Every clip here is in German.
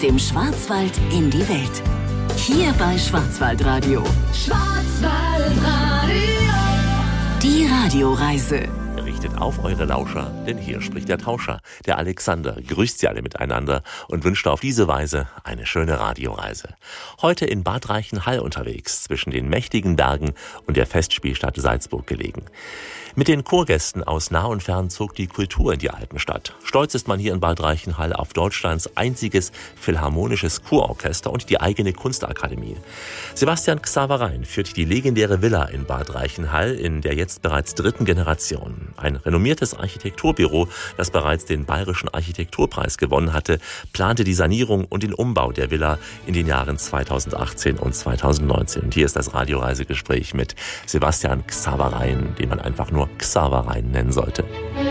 dem Schwarzwald in die Welt. Hier bei Schwarzwaldradio. Schwarzwaldradio. Die Radioreise. Richtet auf eure Lauscher, denn hier spricht der Tauscher, der Alexander, grüßt sie alle miteinander und wünscht auf diese Weise eine schöne Radioreise. Heute in Bad Reichenhall unterwegs, zwischen den mächtigen Bergen und der Festspielstadt Salzburg gelegen. Mit den Chorgästen aus nah und fern zog die Kultur in die Alpenstadt. Stolz ist man hier in Bad Reichenhall auf Deutschlands einziges philharmonisches Kurorchester und die eigene Kunstakademie. Sebastian Xaverein führt die legendäre Villa in Bad Reichenhall in der jetzt bereits 3. Generation. Ein renommiertes Architekturbüro, das bereits den Bayerischen Architekturpreis gewonnen hatte, plante die Sanierung und den Umbau der Villa in den Jahren 2018 und 2019. Und hier ist das Radioreisegespräch mit Sebastian Xaverein, den man einfach nur Xaverein nennen sollte.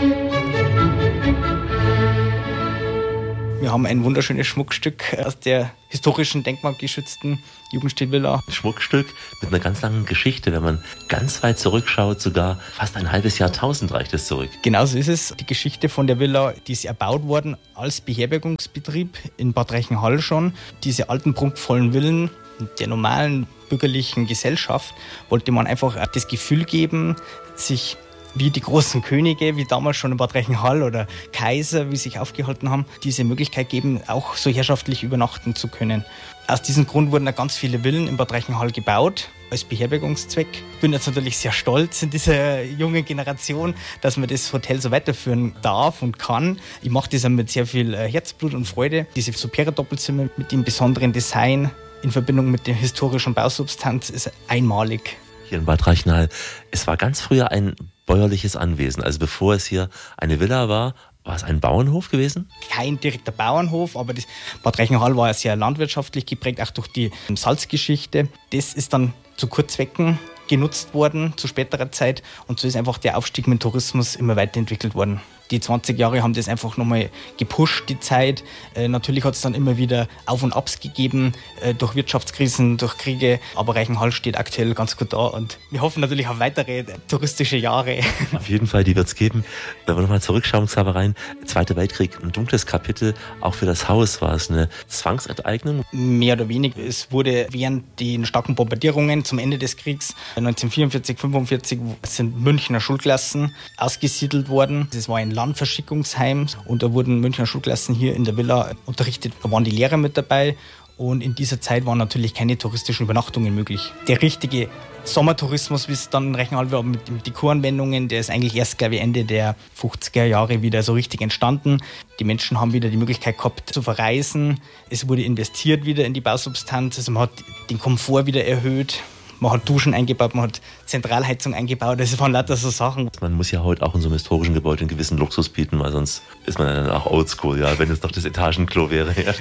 Wir haben ein wunderschönes Schmuckstück aus der historischen, denkmalgeschützten Jugendstilvilla. Schmuckstück mit einer ganz langen Geschichte. Wenn man ganz weit zurückschaut, sogar fast ein halbes Jahrtausend reicht es zurück. Genau so ist es. Die Geschichte von der Villa, die ist erbaut worden als Beherbergungsbetrieb in Bad Reichenhall schon. Diese alten, prunkvollen Villen der normalen bürgerlichen Gesellschaft wollte man einfach das Gefühl geben, sich wie die großen Könige, wie damals schon in Bad Reichenhall oder Kaiser, wie sich aufgehalten haben, diese Möglichkeit geben, auch so herrschaftlich übernachten zu können. Aus diesem Grund wurden auch ganz viele Villen in Bad Reichenhall gebaut, als Beherbergungszweck. Ich bin jetzt natürlich sehr stolz in dieser jungen Generation, dass man das Hotel so weiterführen darf und kann. Ich mache das auch mit sehr viel Herzblut und Freude. Diese Supera-Doppelzimmer mit dem besonderen Design in Verbindung mit der historischen Bausubstanz ist einmalig. Hier in Bad Reichenhall, es war ganz früher ein bäuerliches Anwesen. Also bevor es hier eine Villa war, war es ein Bauernhof gewesen? Kein direkter Bauernhof, aber das Bad Reichenhall war ja sehr landwirtschaftlich geprägt, auch durch die Salzgeschichte. Das ist dann zu Kurzwecken genutzt worden, zu späterer Zeit. Und so ist einfach der Aufstieg mit dem Tourismus immer weiterentwickelt worden. Die 20 Jahre haben das einfach nochmal gepusht, die Zeit. Natürlich hat es dann immer wieder Auf- und Abs gegeben, durch Wirtschaftskrisen, durch Kriege. Aber Reichenhall steht aktuell ganz gut da und wir hoffen natürlich auf weitere touristische Jahre. Auf jeden Fall, die wird es geben. Wenn wir nochmal zurückschauen, Xaverein, Zweiter Weltkrieg, ein dunkles Kapitel. Auch für das Haus war es eine Zwangsenteignung. Mehr oder weniger. Es wurde während den starken Bombardierungen zum Ende des Kriegs 1944, 1945 sind Münchner Schulklassen ausgesiedelt worden. Das war ein Landverschickungsheim und da wurden Münchner Schulklassen hier in der Villa unterrichtet. Da waren die Lehrer mit dabei und in dieser Zeit waren natürlich keine touristischen Übernachtungen möglich. Der richtige Sommertourismus, wie es dann in Reichenhall war, mit den Kuranwendungen, der ist eigentlich erst, glaube ich, Ende der 50er Jahre wieder so richtig entstanden. Die Menschen haben wieder die Möglichkeit gehabt zu verreisen. Es wurde investiert wieder in die Bausubstanz. Also man hat den Komfort wieder erhöht. Man hat Duschen eingebaut, man hat Zentralheizung eingebaut, das waren lauter so Sachen. Man muss ja heute auch in so einem historischen Gebäude einen gewissen Luxus bieten, weil sonst ist man dann auch oldschool, ja, wenn es doch das Etagenklo wäre. Ja.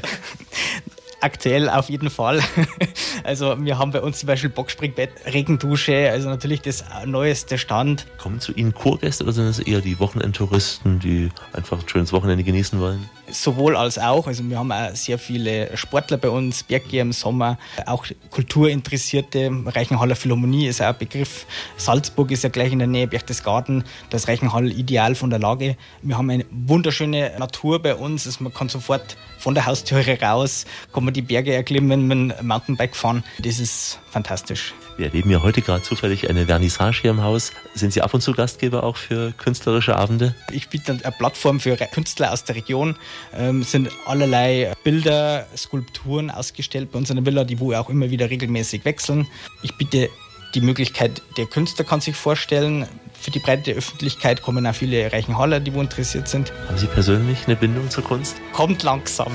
Aktuell auf jeden Fall. Also wir haben bei uns zum Beispiel Boxspringbett, Regendusche, also natürlich das neueste Stand. Kommen zu Ihnen Kurgäste oder sind es eher die Wochenendtouristen, die einfach ein schönes Wochenende genießen wollen? Sowohl als auch. Also wir haben auch sehr viele Sportler bei uns, Berggeher im Sommer, auch Kulturinteressierte. Reichenhaller Philharmonie ist auch ein Begriff. Salzburg ist ja gleich in der Nähe, Berchtesgaden. Da ist Reichenhall ideal von der Lage. Wir haben eine wunderschöne Natur bei uns. Also man kann sofort von der Haustüre raus, kann man die Berge erklimmen, mit dem Mountainbike fahren. Das ist fantastisch. Wir erleben ja heute gerade zufällig eine Vernissage hier im Haus. Sind Sie ab und zu Gastgeber auch für künstlerische Abende? Ich biete eine Plattform für Künstler aus der Region. Es sind allerlei Bilder, Skulpturen ausgestellt bei uns in der Villa, die wo auch immer wieder regelmäßig wechseln. Ich biete die Möglichkeit, der Künstler kann sich vorstellen. Für die breite Öffentlichkeit kommen auch viele Reichenhaller, die wo interessiert sind. Haben Sie persönlich eine Bindung zur Kunst? Kommt langsam.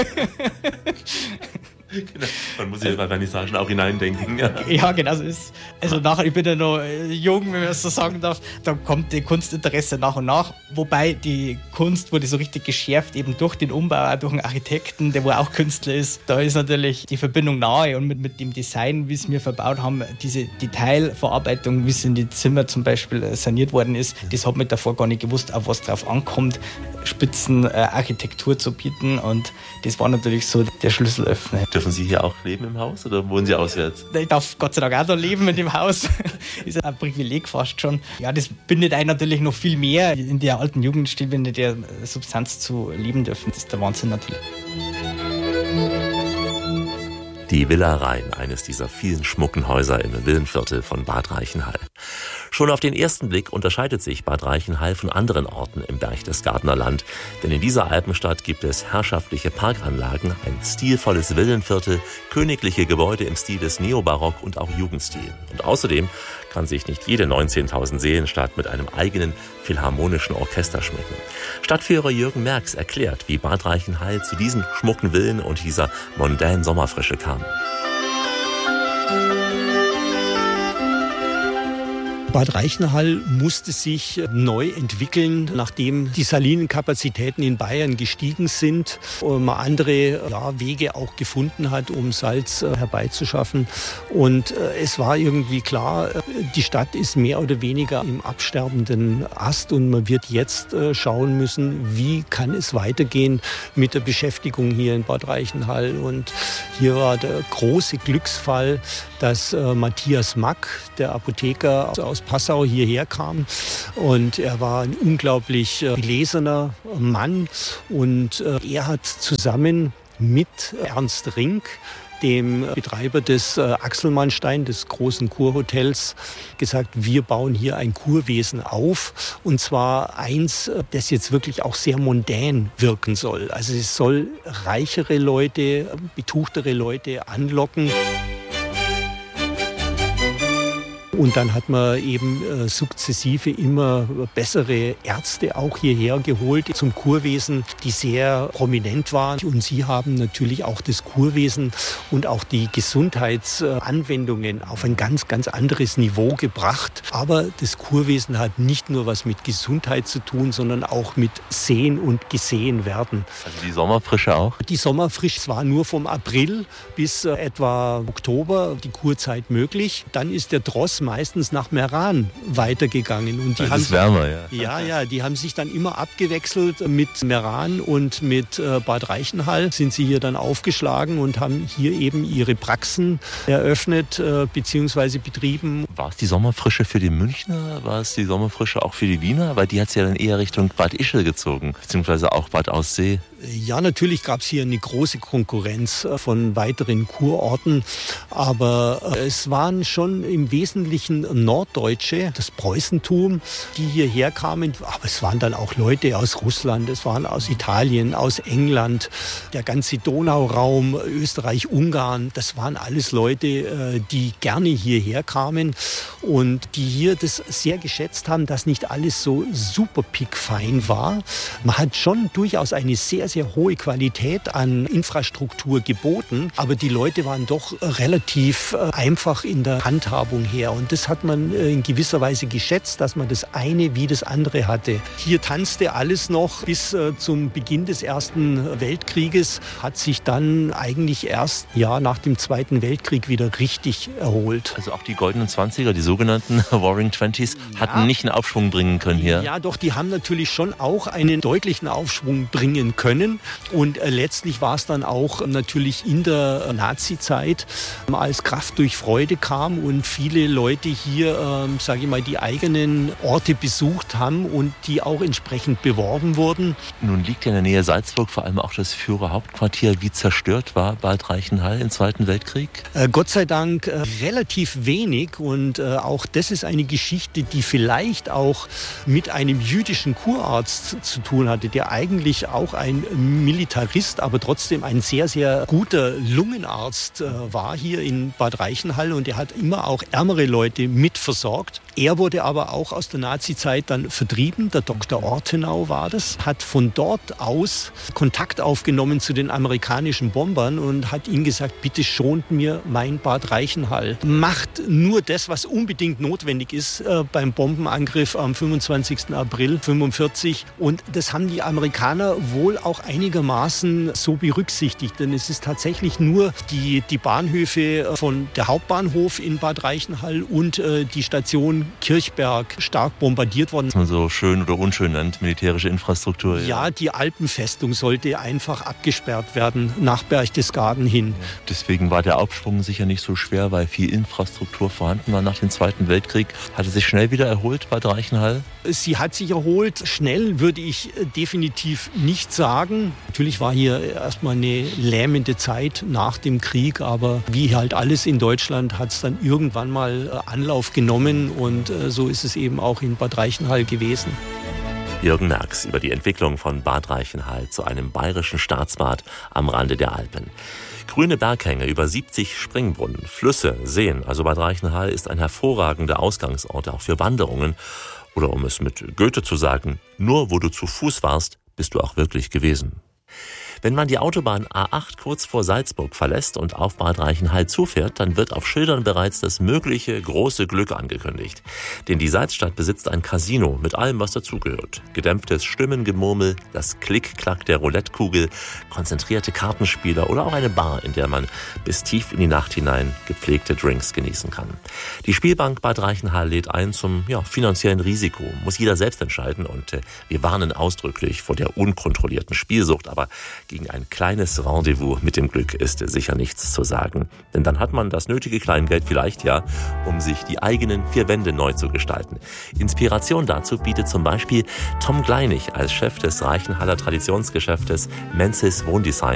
Genau. Man muss ja bei Vernissagen auch hineindenken. Ja, genau so ist. Also nachher, ich bin ja noch jung, wenn man das so sagen darf, da kommt die Kunstinteresse nach und nach. Wobei die Kunst wurde so richtig geschärft, eben durch den Umbau, auch durch einen Architekten, der wo auch Künstler ist. Da ist natürlich die Verbindung nahe und mit dem Design, wie es wir verbaut haben, diese Detailverarbeitung, wie es in die Zimmer zum Beispiel saniert worden ist, das hat man davor gar nicht gewusst, auf was drauf ankommt, Spitzenarchitektur zu bieten, und das war natürlich so der Schlüsselöffner. Dürfen Sie hier auch leben im Haus oder wohnen Sie auswärts? Ich darf Gott sei Dank auch da leben in dem Haus. Ist ein Privileg fast schon. Ja, das bindet einen natürlich noch viel mehr in der alten Jugendstil, wenn der Substanz zu leben dürfen. Das ist der Wahnsinn natürlich. Die Villa Rhein, eines dieser vielen schmucken Häuser im Villenviertel von Bad Reichenhall. Schon auf den ersten Blick unterscheidet sich Bad Reichenhall von anderen Orten im Berchtesgadener Land. Denn in dieser Alpenstadt gibt es herrschaftliche Parkanlagen, ein stilvolles Villenviertel, königliche Gebäude im Stil des Neobarock und auch Jugendstil. Und außerdem kann sich nicht jede 19.000 Seelenstadt mit einem eigenen philharmonischen Orchester schmücken. Stadtführer Jürgen Merx erklärt, wie Bad Reichenhall zu diesen schmucken Villen und dieser mondänen Sommerfrische kam. Bad Reichenhall musste sich neu entwickeln, nachdem die Salinenkapazitäten in Bayern gestiegen sind und man andere Wege auch gefunden hat, um Salz herbeizuschaffen. Und es war irgendwie klar, die Stadt ist mehr oder weniger im absterbenden Ast und man wird jetzt schauen müssen, wie kann es weitergehen mit der Beschäftigung hier in Bad Reichenhall. Und hier war der große Glücksfall, dass Matthias Mack, der Apotheker aus Passau, hierher kam. Und er war ein unglaublich belesener Mann. Und er hat zusammen mit Ernst Rink, dem Betreiber des Axelmannstein, des großen Kurhotels, gesagt, wir bauen hier ein Kurwesen auf. Und zwar eins, das jetzt wirklich auch sehr mondän wirken soll. Also es soll reichere Leute, betuchtere Leute anlocken. Und dann hat man eben sukzessive immer bessere Ärzte auch hierher geholt zum Kurwesen, die sehr prominent waren. Und sie haben natürlich auch das Kurwesen und auch die Gesundheitsanwendungen auf ein ganz, ganz anderes Niveau gebracht. Aber das Kurwesen hat nicht nur was mit Gesundheit zu tun, sondern auch mit Sehen und Gesehen werden. Also die Sommerfrische auch? Die Sommerfrische war nur vom April bis etwa Oktober die Kurzeit möglich. Dann ist der Tross meistens nach Meran weitergegangen. Und die das ist wärmer, ja. Ja, die haben sich dann immer abgewechselt mit Meran und mit Bad Reichenhall. Sind sie hier dann aufgeschlagen und haben hier eben ihre Praxen eröffnet bzw. betrieben. War es die Sommerfrische für die Münchner? War es die Sommerfrische auch für die Wiener? Weil die hat es ja dann eher Richtung Bad Ischl gezogen, beziehungsweise auch Bad Aussee. Ja, natürlich gab es hier eine große Konkurrenz von weiteren Kurorten, aber es waren schon im Wesentlichen Norddeutsche, das Preußentum, die hierher kamen. Aber es waren dann auch Leute aus Russland, es waren aus Italien, aus England, der ganze Donauraum, Österreich, Ungarn. Das waren alles Leute, die gerne hierher kamen und die hier das sehr geschätzt haben, dass nicht alles so super pickfein war. Man hat schon durchaus eine sehr, sehr hohe Qualität an Infrastruktur geboten, aber die Leute waren doch relativ einfach in der Handhabung her und das hat man in gewisser Weise geschätzt, dass man das eine wie das andere hatte. Hier tanzte alles noch bis zum Beginn des Ersten Weltkrieges, hat sich dann eigentlich erst nach dem Zweiten Weltkrieg wieder richtig erholt. Also auch die goldenen 20er, die sogenannten Roaring Twenties, hatten nicht einen Aufschwung bringen können hier? Ja, doch, die haben natürlich schon auch einen deutlichen Aufschwung bringen können. Und letztlich war es dann auch natürlich in der Nazi-Zeit, als Kraft durch Freude kam und viele Leute hier, die eigenen Orte besucht haben und die auch entsprechend beworben wurden. Nun liegt ja in der Nähe Salzburg vor allem auch das Führerhauptquartier. Wie zerstört war Bad Reichenhall im Zweiten Weltkrieg? Gott sei Dank relativ wenig und auch das ist eine Geschichte, die vielleicht auch mit einem jüdischen Kurarzt zu tun hatte, der eigentlich auch ein Militarist, aber trotzdem ein sehr, sehr guter Lungenarzt war hier in Bad Reichenhall und er hat immer auch ärmere Leute mitversorgt. Er wurde aber auch aus der Nazizeit dann vertrieben, der Dr. Ortenau war das, hat von dort aus Kontakt aufgenommen zu den amerikanischen Bombern und hat ihnen gesagt, bitte schont mir mein Bad Reichenhall. Macht nur das, was unbedingt notwendig ist beim Bombenangriff am 25. April 1945 und das haben die Amerikaner wohl auch einigermaßen so berücksichtigt, denn es ist tatsächlich nur die Bahnhöfe von der Hauptbahnhof in Bad Reichenhall und die Station in Kirchberg stark bombardiert worden. Was man so schön oder unschön nennt, militärische Infrastruktur. Ja, die Alpenfestung sollte einfach abgesperrt werden, nach Berchtesgaden hin. Deswegen war der Aufschwung sicher nicht so schwer, weil viel Infrastruktur vorhanden war nach dem Zweiten Weltkrieg. Hat es sich schnell wieder erholt, Bad Reichenhall? Sie hat sich erholt. Schnell würde ich definitiv nicht sagen. Natürlich war hier erstmal eine lähmende Zeit nach dem Krieg, aber wie halt alles in Deutschland hat es dann irgendwann mal Anlauf genommen und so ist es eben auch in Bad Reichenhall gewesen. Jürgen Merx über die Entwicklung von Bad Reichenhall zu einem bayerischen Staatsbad am Rande der Alpen. Grüne Berghänge, über 70 Springbrunnen, Flüsse, Seen. Also Bad Reichenhall ist ein hervorragender Ausgangsort auch für Wanderungen. Oder um es mit Goethe zu sagen, nur wo du zu Fuß warst, bist du auch wirklich gewesen. Wenn man die Autobahn A8 kurz vor Salzburg verlässt und auf Bad Reichenhall zufährt, dann wird auf Schildern bereits das mögliche große Glück angekündigt. Denn die Salzstadt besitzt ein Casino mit allem, was dazugehört. Gedämpftes Stimmengemurmel, das Klick-Klack der Roulettekugel, konzentrierte Kartenspieler oder auch eine Bar, in der man bis tief in die Nacht hinein gepflegte Drinks genießen kann. Die Spielbank Bad Reichenhall lädt ein zum finanziellen Risiko. Muss jeder selbst entscheiden und wir warnen ausdrücklich vor der unkontrollierten Spielsucht, aber gegen ein kleines Rendezvous mit dem Glück ist sicher nichts zu sagen. Denn dann hat man das nötige Kleingeld vielleicht um sich die eigenen 4 Wände neu zu gestalten. Inspiration dazu bietet zum Beispiel Tom Gleinig als Chef des Reichenhaller Traditionsgeschäftes Menzies Wohndesign